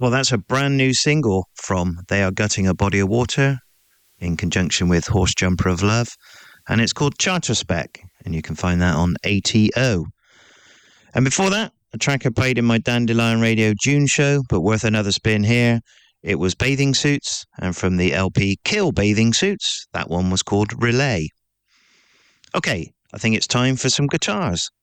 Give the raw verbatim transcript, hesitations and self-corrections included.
Well, that's a brand new single from They Are Gutting a Body of Water in conjunction with Horse Jumper of Love, and it's called Charter Spec, and you can find that on A T O. And before that, a track I played in my Dandelion Radio June show, but worth another spin here. It was Bathing Suits, and from the L P Kill Bathing Suits, that one was called Relay. Okay, I think it's time for some guitars.